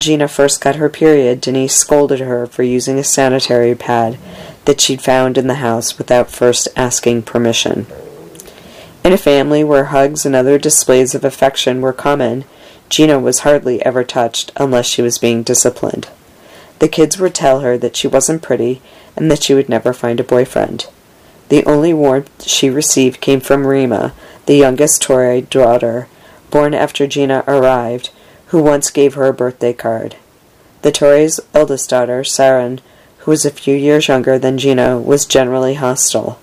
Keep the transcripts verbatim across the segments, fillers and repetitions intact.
Gina first got her period, Denise scolded her for using a sanitary pad that she'd found in the house without first asking permission. In a family where hugs and other displays of affection were common, Gina was hardly ever touched unless she was being disciplined. The kids would tell her that she wasn't pretty and that she would never find a boyfriend. The only warmth she received came from Rima, the youngest Torre daughter, born after Gina arrived, who once gave her a birthday card. The Torre's eldest daughter, Saren, who was a few years younger than Gina, was generally hostile.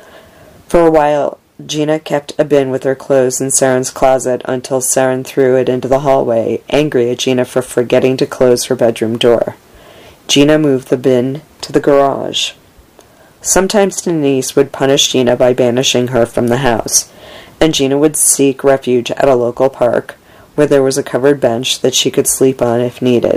For a while, Gina kept a bin with her clothes in Saren's closet until Saren threw it into the hallway, angry at Gina for forgetting to close her bedroom door. Gina moved the bin to the garage. Sometimes Denise would punish Gina by banishing her from the house, and Gina would seek refuge at a local park, where there was a covered bench that she could sleep on if needed.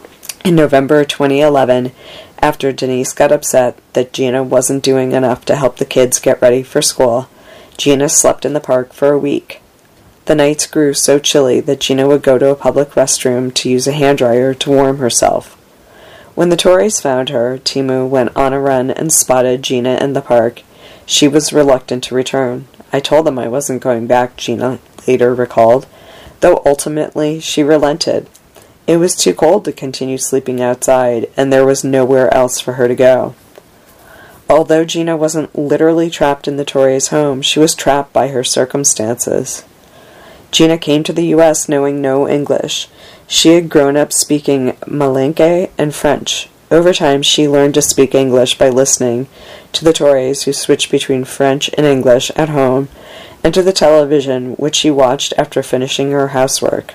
In November twenty eleven, after Denise got upset that Gina wasn't doing enough to help the kids get ready for school, Gina slept in the park for a week. The nights grew so chilly that Gina would go to a public restroom to use a handdryer to warm herself. When the Torres found her, Timu went on a run and spotted Gina in the park. She was reluctant to return. I told them I wasn't going back, Gina later recalled, though ultimately she relented. It was too cold to continue sleeping outside, and there was nowhere else for her to go. Although Gina wasn't literally trapped in the Torres' home, she was trapped by her circumstances. Gina came to the U S knowing no English. She had grown up speaking Malinke and French. Over time, she learned to speak English by listening to the Torres, who switched between French and English at home, and to the television, which she watched after finishing her housework.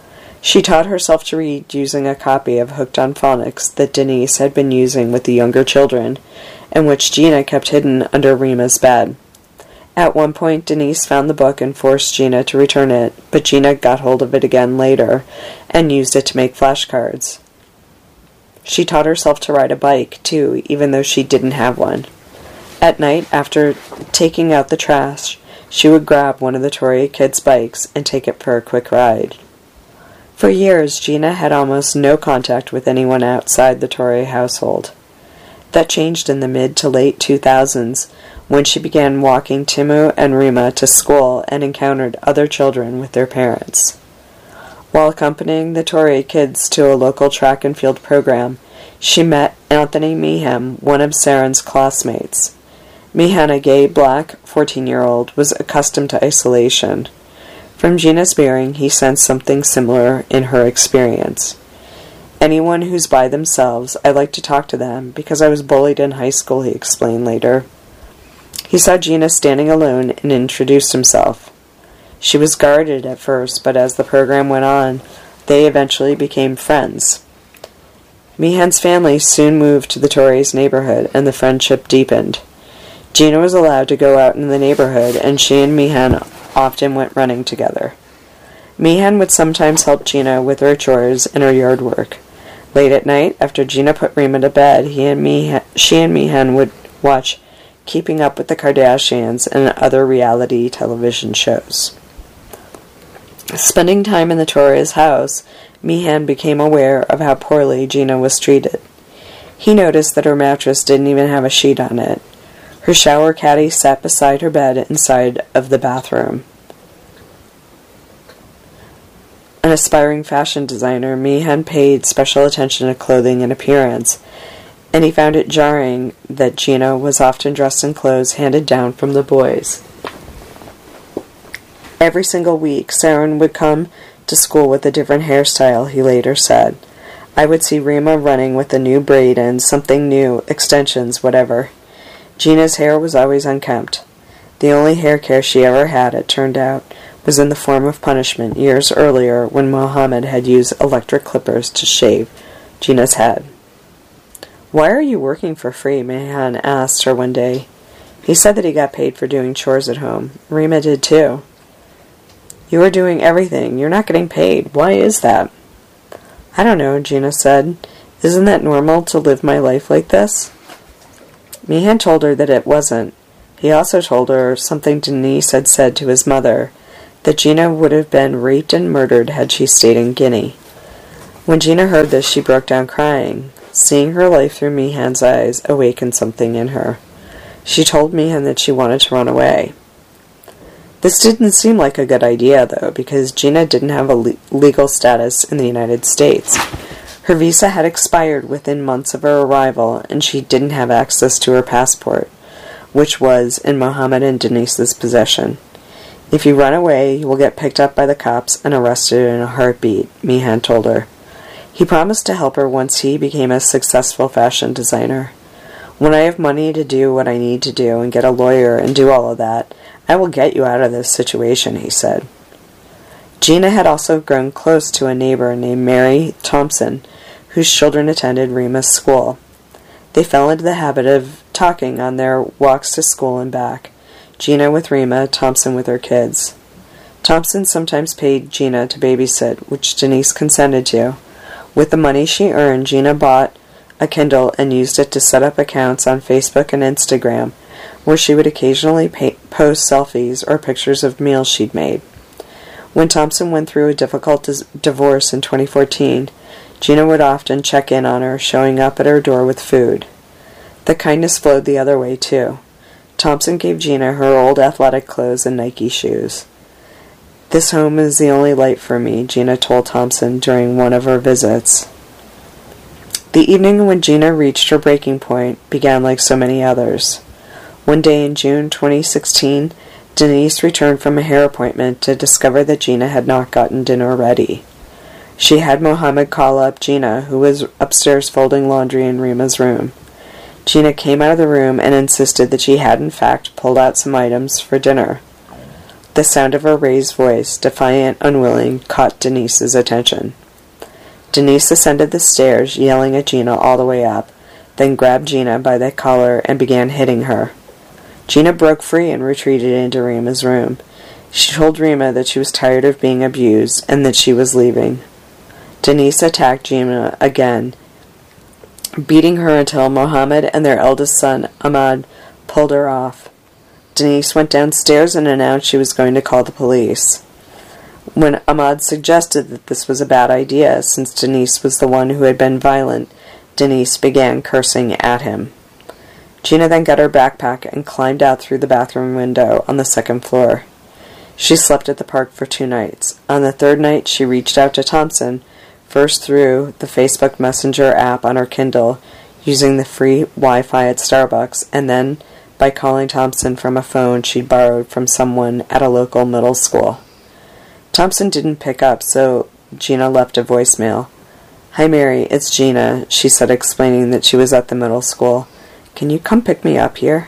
She taught herself to read using a copy of Hooked on Phonics that Denise had been using with the younger children, and which Gina kept hidden under Rima's bed. At one point, Denise found the book and forced Gina to return it, but Gina got hold of it again later and used it to make flashcards. She taught herself to ride a bike, too, even though she didn't have one. At night, after taking out the trash, she would grab one of the Torre kids' bikes and take it for a quick ride. For years, Gina had almost no contact with anyone outside the Torre household. That changed in the mid to late two thousands, when she began walking Timu and Rima to school and encountered other children with their parents. While accompanying the Torre kids to a local track and field program, she met Anthony Meehan, one of Saren's classmates. Meehan, a gay black fourteen-year-old, was accustomed to isolation. From Gina's bearing, he sensed something similar in her experience. Anyone who's by themselves, I like to talk to them, because I was bullied in high school, he explained later. He saw Gina standing alone and introduced himself. She was guarded at first, but as the program went on, they eventually became friends. Meehan's family soon moved to the Torres neighborhood, and the friendship deepened. Gina was allowed to go out in the neighborhood, and she and Meehan often went running together. Meehan would sometimes help Gina with her chores and her yard work. Late at night, after Gina put Rima to bed, he and Meehan, she and Meehan would watch Keeping Up with the Kardashians and other reality television shows. Spending time in the Torres' house, Meehan became aware of how poorly Gina was treated. He noticed that her mattress didn't even have a sheet on it. Her shower caddy sat beside her bed inside of the bathroom. An aspiring fashion designer, Meehan paid special attention to clothing and appearance, and he found it jarring that Gina was often dressed in clothes handed down from the boys. Every single week, Saren would come to school with a different hairstyle, he later said. I would see Rima running with a new braid in, something new, extensions, whatever. Gina's hair was always unkempt. The only hair care she ever had, it turned out, was in the form of punishment years earlier when Mohammed had used electric clippers to shave Gina's head. Why are you working for free? Meehan asked her one day. He said that he got paid for doing chores at home. Rima did too. You are doing everything. You're not getting paid. Why is that? I don't know, Gina said. Isn't that normal to live my life like this? Meehan told her that it wasn't. He also told her something Denise had said to his mother, that Gina would have been raped and murdered had she stayed in Guinea. When Gina heard this, she broke down crying. Seeing her life through Meehan's eyes awakened something in her. She told Meehan that she wanted to run away. This didn't seem like a good idea, though, because Gina didn't have a le- legal status in the United States. Her visa had expired within months of her arrival, and she didn't have access to her passport, which was in Mohammed and Denise's possession. If you run away, you will get picked up by the cops and arrested in a heartbeat, Meehan told her. He promised to help her once he became a successful fashion designer. When I have money to do what I need to do and get a lawyer and do all of that, I will get you out of this situation, he said. Gina had also grown close to a neighbor named Mary Thompson, whose children attended Rima's school. They fell into the habit of talking on their walks to school and back, Gina with Rima, Thompson with her kids. Thompson sometimes paid Gina to babysit, which Denise consented to. With the money she earned, Gina bought a Kindle and used it to set up accounts on Facebook and Instagram, where she would occasionally pay- post selfies or pictures of meals she'd made. When Thompson went through a difficult dis- divorce in twenty fourteen, Gina would often check in on her, showing up at her door with food. The kindness flowed the other way, too. Thompson gave Gina her old athletic clothes and Nike shoes. This home is the only light for me, Gina told Thompson during one of her visits. The evening when Gina reached her breaking point began like so many others. One day in June twenty sixteen, Denise returned from a hair appointment to discover that Gina had not gotten dinner ready. She had Mohammed call up Gina, who was upstairs folding laundry in Rima's room. Gina came out of the room and insisted that she had in fact pulled out some items for dinner. The sound of her raised voice, defiant, unwilling, caught Denise's attention. Denise ascended the stairs, yelling at Gina all the way up, then grabbed Gina by the collar and began hitting her. Gina broke free and retreated into Rima's room. She told Rima that she was tired of being abused and that she was leaving. Denise attacked Gina again, beating her until Mohammed and their eldest son, Ahmad, pulled her off. Denise went downstairs and announced she was going to call the police. When Ahmad suggested that this was a bad idea, since Denise was the one who had been violent, Denise began cursing at him. Gina then got her backpack and climbed out through the bathroom window on the second floor. She slept at the park for two nights. On the third night, she reached out to Thompson, first through the Facebook Messenger app on her Kindle, using the free Wi-Fi at Starbucks, and then by calling Thompson from a phone she'd borrowed from someone at a local middle school. Thompson didn't pick up, so Gina left a voicemail. "Hi Mary, it's Gina," she said, explaining that she was at the middle school. "Can you come pick me up here?"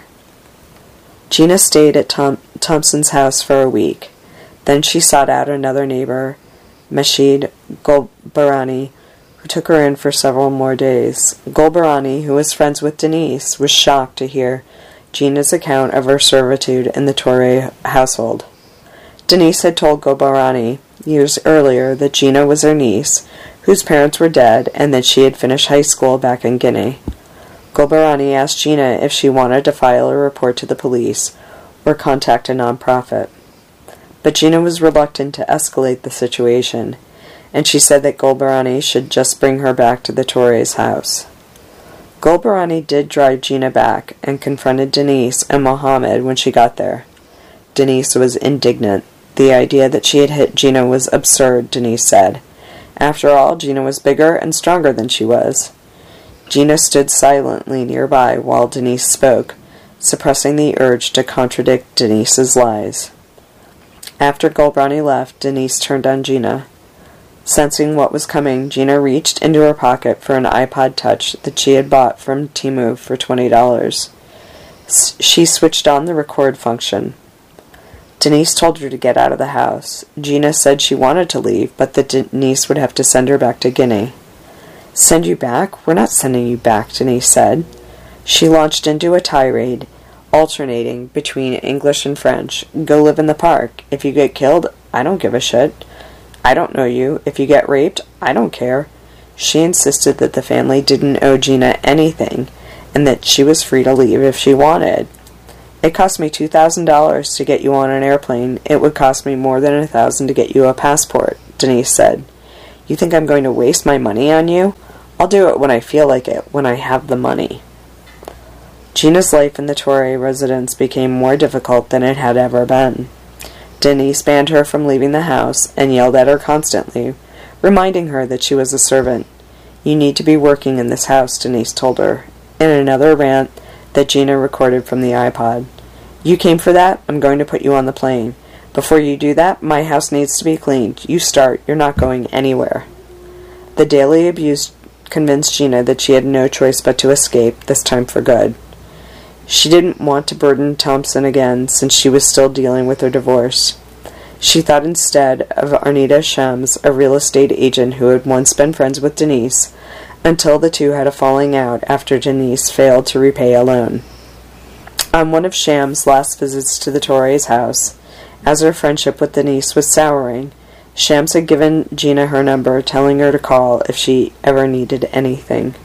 Gina stayed at Tom- Thompson's house for a week. Then she sought out another neighbor, Mashid Golbarani, who took her in for several more days. Golbarani, who was friends with Denise, was shocked to hear Gina's account of her servitude in the Torre household. Denise had told Golbarani years earlier that Gina was her niece, whose parents were dead, and that she had finished high school back in Guinea. Golbarani asked Gina if she wanted to file a report to the police or contact a nonprofit. But Gina was reluctant to escalate the situation, and she said that Golbarani should just bring her back to the Torres' house. Golbarani did drive Gina back and confronted Denise and Mohammed when she got there. Denise was indignant. The idea that she had hit Gina was absurd, Denise said. After all, Gina was bigger and stronger than she was. Gina stood silently nearby while Denise spoke, suppressing the urge to contradict Denise's lies. After Golbarani left, Denise turned on Gina. Sensing what was coming, Gina reached into her pocket for an iPod Touch that she had bought from Temu for twenty dollars. She switched on the record function. Denise told her to get out of the house. Gina said she wanted to leave, but that Denise would have to send her back to Guinea. "Send you back? We're not sending you back," Denise said. She launched into a tirade, alternating between English and French. "Go live in the park. If you get killed, I don't give a shit. I don't know you. If you get raped, I don't care." She insisted that the family didn't owe Gina anything, and that she was free to leave if she wanted. "It cost me two thousand dollars to get you on an airplane. It would cost me more than a thousand to get you a passport," Denise said. You think I'm going to waste my money on you? I'll do it when I feel like it, when I have the money. Gina's life in the Torre residence became more difficult than it had ever been. Denise banned her from leaving the house and yelled at her constantly, reminding her that she was a servant. You need to be working in this house, Denise told her, in another rant that Gina recorded from the iPod. You came for that? I'm going to put you on the plane. Before you do that, my house needs to be cleaned. You start. You're not going anywhere. The daily abuse convinced Gina that she had no choice but to escape, this time for good. She didn't want to burden Thompson again, since she was still dealing with her divorce. She thought instead of Arnita Shams, a real estate agent who had once been friends with Denise, until the two had a falling out after Denise failed to repay a loan. On one of Shams' last visits to the Torres' house, as her friendship with Denise was souring, Shams had given Gina her number, telling her to call if she ever needed anything.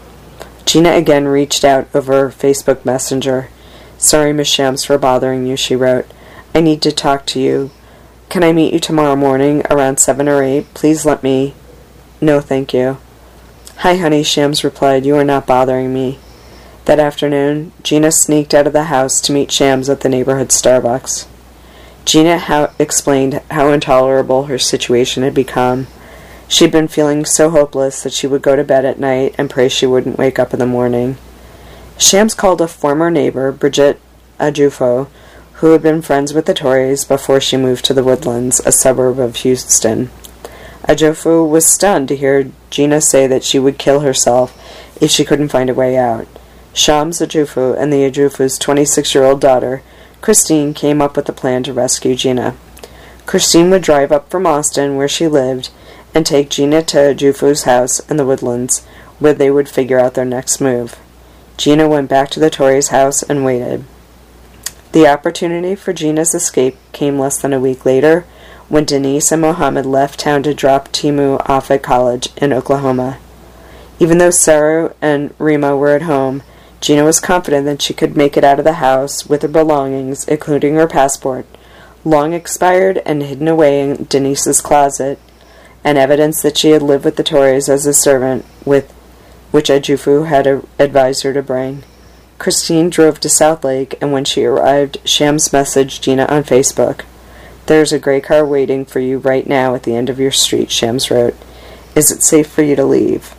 Gina again reached out over Facebook Messenger. Sorry, Miss Shams, for bothering you, she wrote. I need to talk to you. Can I meet you tomorrow morning around seven or eight? Please let me... No, thank you. Hi, honey, Shams replied. You are not bothering me. That afternoon, Gina sneaked out of the house to meet Shams at the neighborhood Starbucks. Gina how- explained how intolerable her situation had become. She had been feeling so hopeless that she would go to bed at night and pray she wouldn't wake up in the morning. Shams called a former neighbor, Bridget Ajufo, who had been friends with the Torres before she moved to the Woodlands, a suburb of Houston. Ajufo was stunned to hear Gina say that she would kill herself if she couldn't find a way out. Shams Ajufo and the Ajufo's twenty-six-year-old daughter, Christine, came up with a plan to rescue Gina. Christine would drive up from Austin, where she lived, and take Gina to Ajufo's house in the Woodlands, where they would figure out their next move. Gina went back to the Torres' house and waited. The opportunity for Gina's escape came less than a week later, when Denise and Mohammed left town to drop Timu off at college in Oklahoma. Even though Sarah and Rima were at home, Gina was confident that she could make it out of the house with her belongings, including her passport, long expired and hidden away in Denise's closet, and evidence that she had lived with the Torres as a servant, with which Ajufu had a, advised her to bring. Christine drove to South Lake, and when she arrived, Shams messaged Gina on Facebook. There's a gray car waiting for you right now at the end of your street, Shams wrote. Is it safe for you to leave?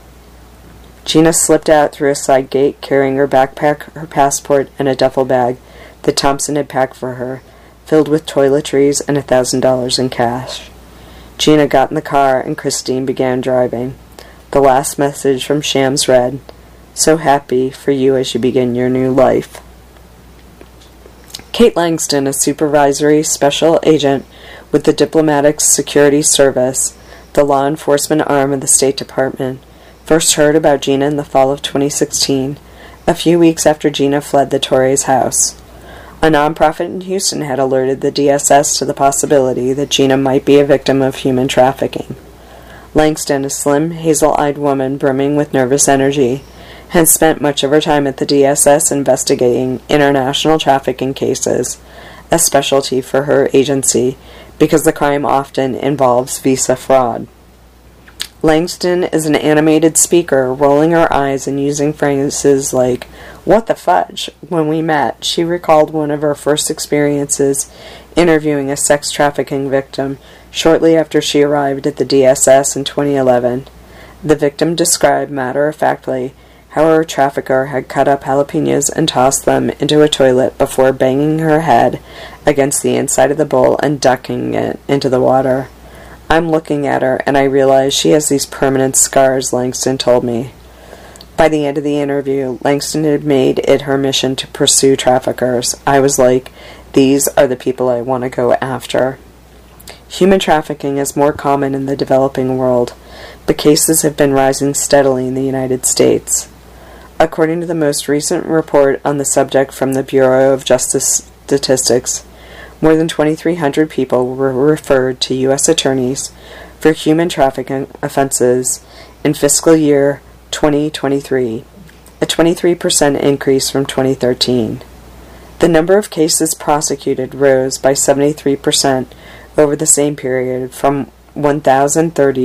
Gina slipped out through a side gate, carrying her backpack, her passport, and a duffel bag that Thompson had packed for her, filled with toiletries and a thousand dollars in cash. Gina got in the car, and Christine began driving. The last message from Shams read, So happy for you as you begin your new life. Kate Langston, a supervisory special agent with the Diplomatic Security Service, the law enforcement arm of the State Department, first heard about Gina in the fall of twenty sixteen, a few weeks after Gina fled the Torres' house. A nonprofit in Houston had alerted the D S S to the possibility that Gina might be a victim of human trafficking. Langston, a slim, hazel-eyed woman brimming with nervous energy, had spent much of her time at the D S S investigating international trafficking cases, a specialty for her agency, because the crime often involves visa fraud. Langston is an animated speaker, rolling her eyes and using phrases like, "What the fudge?" When we met, she recalled one of her first experiences interviewing a sex trafficking victim shortly after she arrived at the D S S in twenty eleven. The victim described matter-of-factly how her trafficker had cut up jalapenos and tossed them into a toilet before banging her head against the inside of the bowl and ducking it into the water. I'm looking at her, and I realize she has these permanent scars, Langston told me. By the end of the interview, Langston had made it her mission to pursue traffickers. I was like, these are the people I want to go after. Human trafficking is more common in the developing world, but cases have been rising steadily in the United States. According to the most recent report on the subject from the Bureau of Justice Statistics, more than twenty-three hundred people were referred to U S attorneys for human trafficking offenses in fiscal year twenty twenty-three, a twenty-three percent increase from twenty thirteen. The number of cases prosecuted rose by seventy-three percent over the same period, from one thousand thirty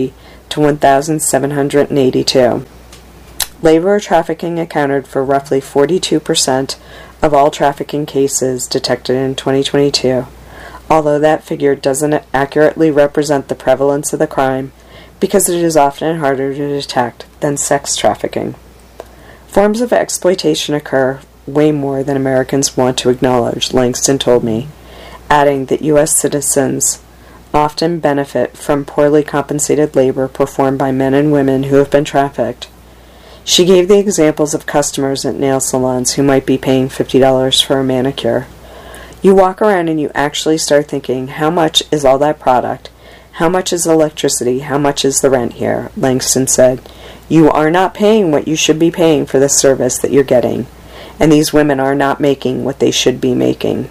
to one thousand seven hundred eighty-two. Labor trafficking accounted for roughly forty-two percent of all trafficking cases detected in twenty twenty-two, although that figure doesn't accurately represent the prevalence of the crime because it is often harder to detect than sex trafficking. Forms of exploitation occur way more than Americans want to acknowledge, Langston told me, adding that U S citizens often benefit from poorly compensated labor performed by men and women who have been trafficked. She gave the examples of customers at nail salons who might be paying fifty dollars for a manicure. You walk around and you actually start thinking, how much is all that product? How much is electricity? How much is the rent here? Langston said. You are not paying what you should be paying for the service that you're getting, and these women are not making what they should be making.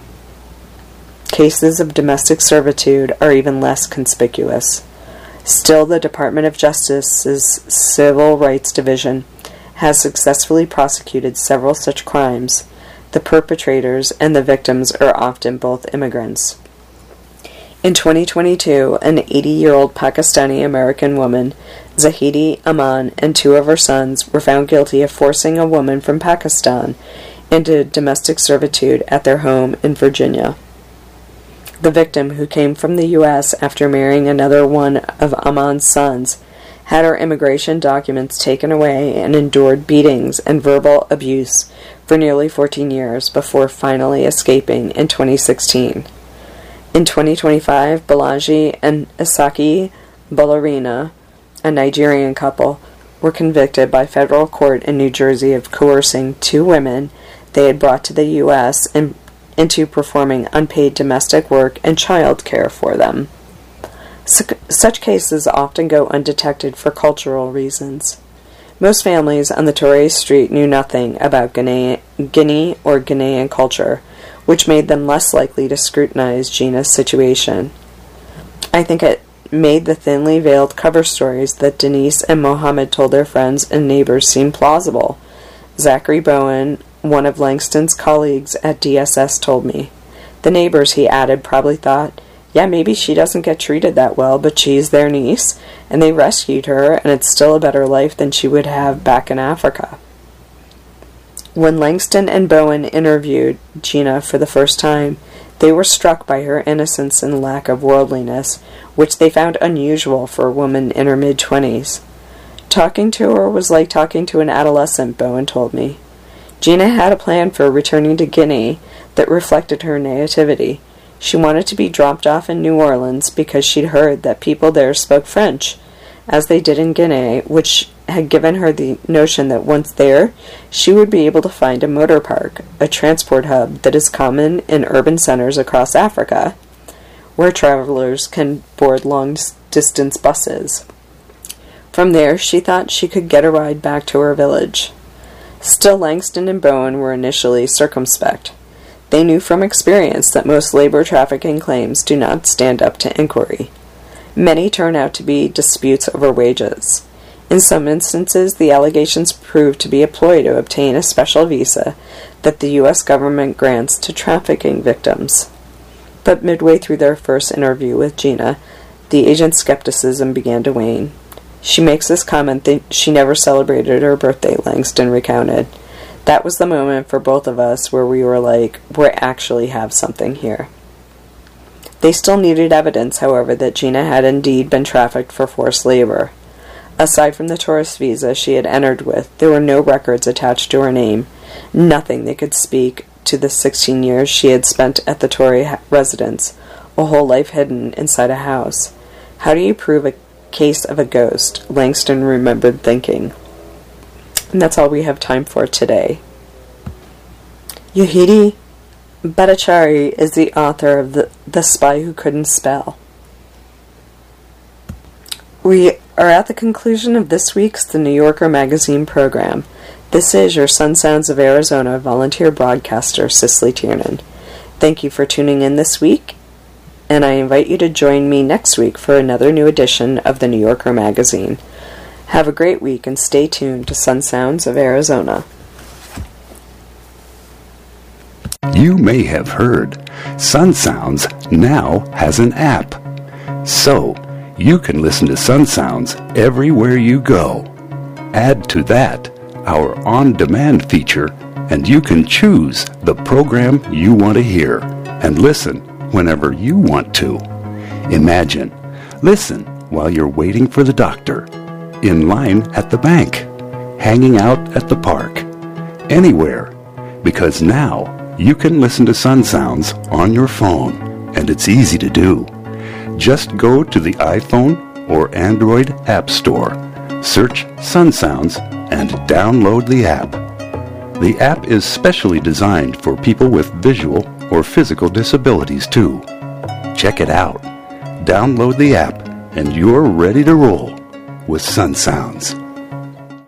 Cases of domestic servitude are even less conspicuous. Still, the Department of Justice's Civil Rights Division has successfully prosecuted several such crimes. The perpetrators and the victims are often both immigrants. In twenty twenty-two, an eighty-year-old Pakistani-American woman, Zahidi Aman, and two of her sons were found guilty of forcing a woman from Pakistan into domestic servitude at their home in Virginia. The victim, who came from the U S after marrying another one of Aman's sons, had her immigration documents taken away and endured beatings and verbal abuse for nearly fourteen years before finally escaping in twenty sixteen. In twenty twenty-five, Balaji and Isaki Balarina, a Nigerian couple, were convicted by federal court in New Jersey of coercing two women they had brought to the U S and into performing unpaid domestic work and child care for them. Such cases often go undetected for cultural reasons. Most families on the Torres Street knew nothing about Guinea, Guinea or Ghanaian culture, which made them less likely to scrutinize Gina's situation. I think it made the thinly veiled cover stories that Denise and Mohammed told their friends and neighbors seem plausible. Zachary Bowen, one of Langston's colleagues at D S S, told me. The neighbors, he added, probably thought, yeah, maybe she doesn't get treated that well, but she's their niece, and they rescued her, and it's still a better life than she would have back in Africa. When Langston and Bowen interviewed Gina for the first time, they were struck by her innocence and lack of worldliness, which they found unusual for a woman in her mid-twenties. Talking to her was like talking to an adolescent, Bowen told me. Gina had a plan for returning to Guinea that reflected her nativity. She wanted to be dropped off in New Orleans because she'd heard that people there spoke French, as they did in Guinea, which had given her the notion that once there, she would be able to find a motor park, a transport hub that is common in urban centers across Africa, where travelers can board long-distance buses. From there, she thought she could get a ride back to her village. Still, Langston and Bowen were initially circumspect. They knew from experience that most labor trafficking claims do not stand up to inquiry. Many turn out to be disputes over wages. In some instances, the allegations prove to be a ploy to obtain a special visa that the U S government grants to trafficking victims. But midway through their first interview with Gina, the agent's skepticism began to wane. She makes this comment that she never celebrated her birthday, Langston recounted. That was the moment for both of us where we were like, we actually have something here. They still needed evidence, however, that Gina had indeed been trafficked for forced labor. Aside from the tourist visa she had entered with, there were no records attached to her name, nothing that could speak to the sixteen years she had spent at the Torrey residence, a whole life hidden inside a house. How do you prove a case of a ghost? Langston remembered thinking. And that's all we have time for today. Yehudi Bhattacharya is the author of the, the Spy Who Couldn't Spell. We are at the conclusion of this week's The New Yorker Magazine program. This is your Sun Sounds of Arizona volunteer broadcaster, Cicely Tiernan. Thank you for tuning in this week, and I invite you to join me next week for another new edition of The New Yorker Magazine. Have a great week and stay tuned to Sun Sounds of Arizona. You may have heard Sun Sounds now has an app. So, you can listen to Sun Sounds everywhere you go. Add to that our on-demand feature, and you can choose the program you want to hear and listen whenever you want to. Imagine, listen while you're waiting for the doctor, in line at the bank, hanging out at the park, anywhere, because now you can listen to Sun Sounds on your phone, and it's easy to do. Just go to the iPhone or Android App Store, search Sun Sounds, and download the app. The app is specially designed for people with visual or physical disabilities too. Check it out. Download the app, and you're ready to roll with Sun Sounds.